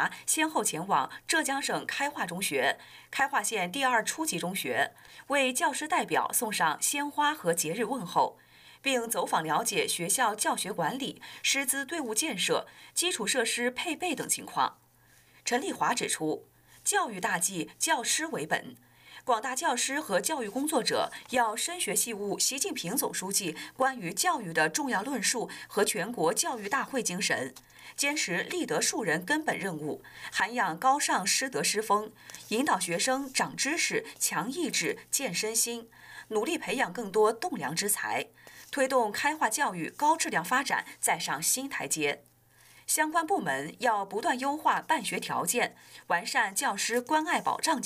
华先后前往浙江省开化中学、开化县第2初级中学，为教师代表送上鲜花和节日问候，并走访了解学校教学管理、师资队伍建设、基础设施配备等情况。陈丽华指出，教育大计，教师为本。广大教师和教育工作者要深学细悟习近平总书记关于教育的重要论述和全国教育大会精神，坚持立德树人根本任务，涵养高尚师德师风，引导学生长知识、强意志、健身心，努力培养更多栋梁之才，推动开化教育高质量发展再上新台阶。相关部门要不断优化办学条件，完善教师关爱保障机